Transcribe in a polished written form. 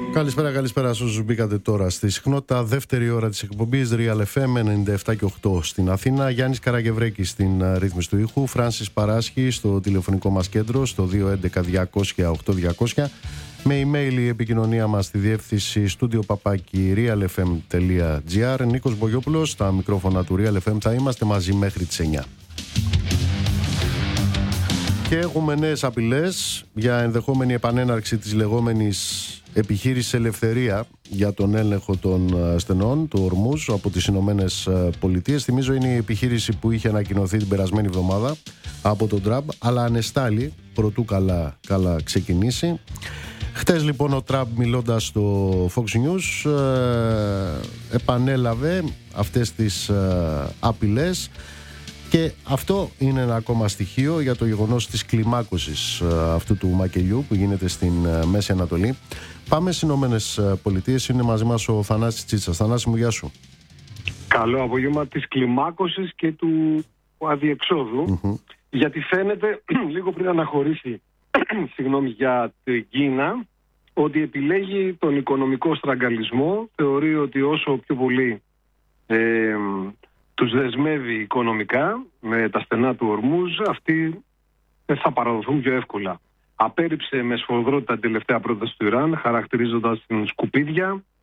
Καλησπέρα σε όσους μπήκατε τώρα στη συχνότητα. Δεύτερη ώρα της εκπομπής Real FM 97 και 8 στην Αθήνα. Γιάννης Καραγευρέκης στην ρύθμιση του ήχου. Φράνσις Παράσχη στο τηλεφωνικό μας κέντρο στο 211-200-8200. Με email η επικοινωνία μας στη διεύθυνση studio@realfm.gr. Νίκος Μπογιόπουλος στα μικρόφωνα του Real FM. Θα είμαστε μαζί μέχρι τις 9. Και έχουμε νέες απειλές για ενδεχόμενη επανέναρξη της λεγόμενης επιχείρησης Ελευθερία για τον έλεγχο των στενών του Ορμούζ από τις Ηνωμένες Πολιτείες. Θυμίζω, είναι η επιχείρηση που είχε ανακοινωθεί την περασμένη εβδομάδα από τον Τραμπ, αλλά ανεστάλλει προτού καλά ξεκινήσει. Χτες λοιπόν ο Τραμπ, μιλώντας στο Fox News, επανέλαβε αυτές τις απειλές. Και αυτό είναι ένα ακόμα στοιχείο για το γεγονός της κλιμάκωσης αυτού του μακελιού που γίνεται στην Μέση Ανατολή. Πάμε στις Ηνωμένες Πολιτείες. Είναι μαζί μας ο Θανάσης Τσίτσας. Θανάση μου, γεια σου. Καλό απόγευμα της κλιμάκωσης και του αδιεξόδου. Γιατί φαίνεται λίγο πριν αναχωρήσει για την Κίνα, ότι επιλέγει τον οικονομικό στραγγαλισμό. Θεωρεί ότι όσο πιο πολύ τους δεσμεύει οικονομικά με τα στενά του Ορμούζ, αυτοί θα παραδοθούν πιο εύκολα. Απέρριψε με σφοδρότητα την τελευταία πρόταση του Ιράν, χαρακτηρίζοντας την σκουπίδια,